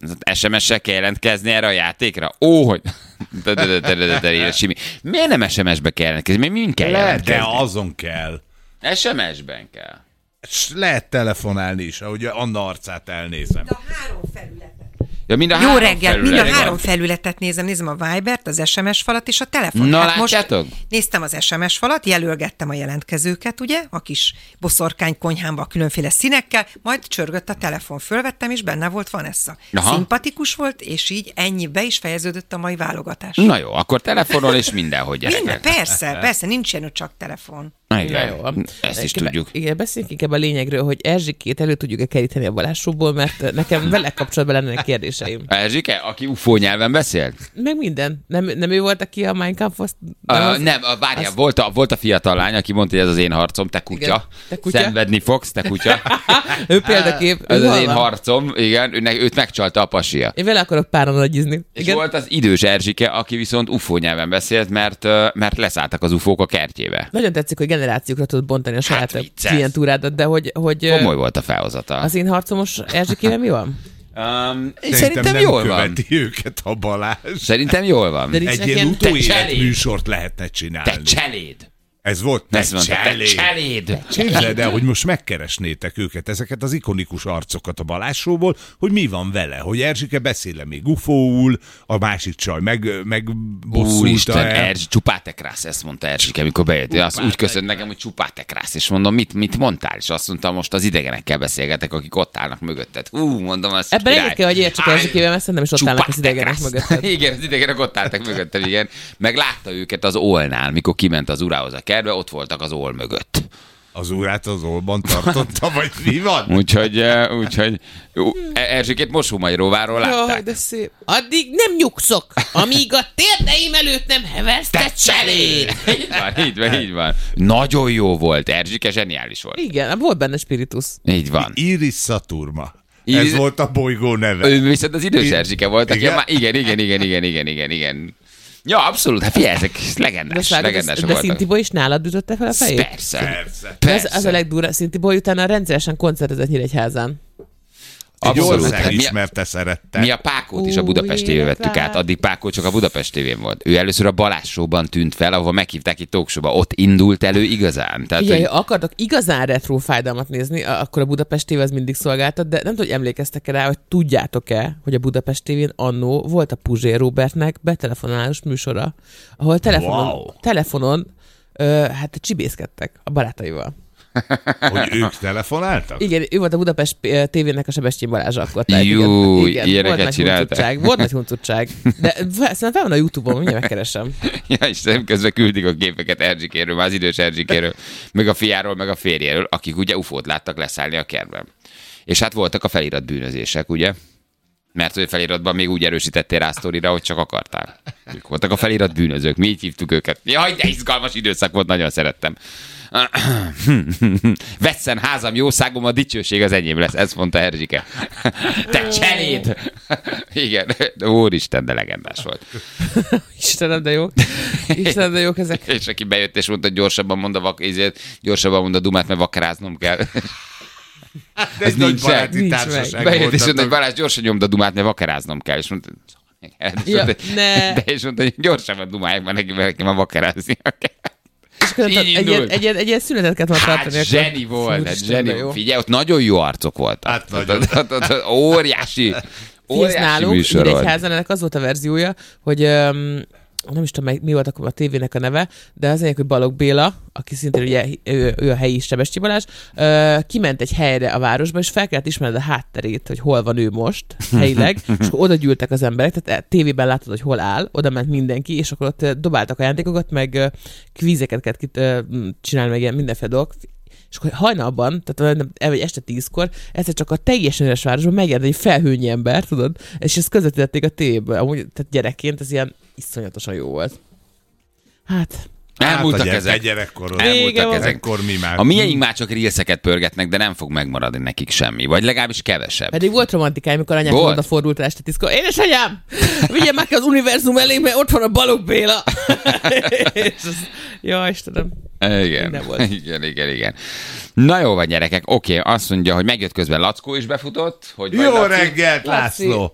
SMS-sel kell jelentkezni erre a játékra? Ó, hogy... Miért nem SMS-be kell jelentkezni? Mind kell jelentkezni? De azon kell. SMS-ben kell. Lehet telefonálni is, ahogy Anna arcát elnézem. De a 3 felületet. Ja, Jó reggel, mind a 3 felületet nézem, a Vibert, az SMS falat és a telefon. Na, hát látjátok? Most néztem az SMS falat, jelölgettem a jelentkezőket, ugye, a kis boszorkány konyhámba a különféle színekkel, majd csörgött a telefon, fölvettem, és benne volt Vanessa. Aha. Szimpatikus volt, és így ennyi be is fejeződött a mai válogatás. Na jó, akkor telefonol és mindenhogy gyerekek. Minden, persze, nincs ilyen, hogy csak telefon. Igen, jó, ezt is tudjuk. Igen, beszéljünk inkább a lényegről, hogy Erzsikét elő tudjuk-e keríteni a Balázsóból, mert nekem vele kapcsolatban lennének kérdéseim. Erzsike, aki UFO nyelven beszélt? Meg minden. Nem ő volt, aki a Mein Kampf-ot... Nem, várjál, volt a fiatal lány, aki mondta, hogy ez az én harcom, te kutya. Igen, te kutya. Szenvedni fogsz, te kutya. Ő példakép. Ez az én harcom, igen, őt megcsalta a pasia. Én vele akarok páranagyizni. És volt az idős Erzsike, aki viszont UFO nyelven beszélt, mert leszálltak az UFO-k a kertjébe. Nagyon tetszik, hogy generációkra tudod bontani a saját vicces. klientúrádat, de hogy Komoly volt a felhozata. az én harcomos Erzsikében mi van? Szerintem nem jól van. követi őket a Balázs. Szerintem jól van. De nincs Egy nekem- ilyen utóélet cseléd. műsort lehetne csinálni. Te cseléd! Ez volt te Ezt mondta, te cseléd. cseléd! Képzeld el, hogy most megkeresnétek őket, ezeket az ikonikus arcokat a Balázsóból, hogy mi van vele, hogy Erzsike beszél még ufóul, a másik csaj megbosszulta Úristen, el. csupáte krász, ezt mondta Erzsike, amikor bejött. Azt úgy köszönt nekem, hogy csupáte krász, és mondom, mit mondtál? És azt mondta, most az idegenekkel beszélgetek, akik ott állnak mögötted. Mondom, az Ebben egyet kell, hogy értsük Erzsikével, mert szerintem is ott állnak az Csupáte idegenek krász. mögötted. Igen, az idegenek ott álltak mögöttem, igen. Meg látta őket az Olnál, mikor kiment az urához a kertbe, ott voltak az Ol mögött. Az órát az Olban tartotta, vagy mi van? Úgyhogy Erzsikét Mosómajróváról Jaj, látták. de szép. Addig nem nyugszok, amíg a térdeim előtt nem heversz, te cseléd! Így van. Nagyon jó volt. Erzsike zseniális volt. Igen, volt benne spiritus. Így van. Iris Saturma. Iris- Ez volt a bolygó neve. Ő viszont az idős Erzsike volt, aki Igen? igen. Ja, abszolút, hát figyelj, ezek legendás De voltak. Szintibo is nálad ütötte fel a fejét? Persze. Ez a legdurva. Szintibo utána rendszeresen koncertezett Nyíregyházán. Egy Abszolút. ország Hát ismerte, szerette. Mi a Pákót is a Budapest TV-be vettük át, addig Pákó csak a Budapest TV-n volt. Ő először a Balázs Show-ban tűnt fel, ahova meghívták egy talk show-ba. Ott indult elő igazán. Tehát, Igen, hogy... ha akartok igazán retro fájdalmat nézni, akkor a Budapest TV az mindig szolgáltat, de nem tudom, hogy emlékeztek-e rá, hogy tudjátok-e, hogy a Budapest TV-n annó volt a Puzsér Robertnek betelefonálós műsora, ahol telefonon hát csibészkedtek a barátaival. Hogy ők telefonáltak? Igen, ő volt a Budapest TV-nek a Sebestyén Balázs alkotás. Jó, igen, ilyeneket csináltak. Volt nagy huncutság. De szerintem fel van a YouTube-on, mindjárt megkeresem. Ja, Istenem, közben küldik a képeket Erzsikéről, már az idős Erzsikéről, meg a fiáról, meg a férjéről, akik ugye ufót láttak leszállni a kertben. És hát voltak a felirat bűnözések, ugye? Mert hogy feliratban még úgy erősítettél rá sztorira, hogy csak akartál. Ők voltak a felirat bűnözők, mi így hívtuk őket. Jaj, de izgalmas időszak volt, nagyon szerettem. Vesszen házam, jószágom, a dicsőség az enyém lesz, ezt mondta Erzsike. Te cseléd! Igen, úristen, de legendás volt. Istenem, de jó. Istenem, de jók ezek. És aki bejött és mondta, hogy gyorsabban mond a dumát, mert vakaráznom kell. De ez nagy baráti Nincs társaság Bejött és voltatok. mondta, hogy Balázs, gyorsan nyomd a dumát, mert vakaráznom kell. És mondta, Ja, ne. de és mondta, hogy gyorsabban dumálják, mert neki már vakaráznia kell. És akkor Így indult. egy ilyen szünetet kellett volna tartani. Hát akkor- zseni volt, hát Úristen, de zseni. jó. Figyelj, ott nagyon jó arcok voltak. Hát nagyon. Óriási Figyelsz, nálunk, műsor volt. Nyíregyházán ennek az volt a verziója, hogy nem is tudom, mi volt akkor a tévének a neve, de az egyik, hogy Balogh Béla, aki szintén ugye, ő a helyi Sebestyén Balázs, kiment egy helyre a városba, és fel kellett ismerned a hátterét, hogy hol van ő most, helyileg, és akkor oda gyűltek az emberek, tehát tévében látod, hogy hol áll, oda ment mindenki, és akkor ott dobáltak ajándékokat, meg kvízeket kellett csinálni, meg ilyen mindenféle dolgok. És akkor hajnalban, tehát vagy este 10-kor, egyszer csak a teljesen üres városban megjelent egy felhőnyi ember, tudod, és ezt közvetítették a tévéből. Amúgy, tehát gyerekként ez ilyen iszonyatosan jó volt. Hát, Elmúltak a ezek. gyerekkoron. Elmúltak ezek. Ekkor mi már. A miénk már csak rílszeket pörgetnek, de nem fog megmaradni nekik semmi. Vagy legalábbis kevesebb. pedig volt romantikája, amikor anyák Volt? odafordult este 10-kor. Édesanyám, vigye meg az univerzum elé, mert ott van a Balogh Béla. És az, ja, Istenem. Igen. Minden volt. Igen. Na jó van, gyerekek. Oké, azt mondja, hogy megjött közben Lackó is befutott. Hogy vagy, Jó Laci? reggelt, László!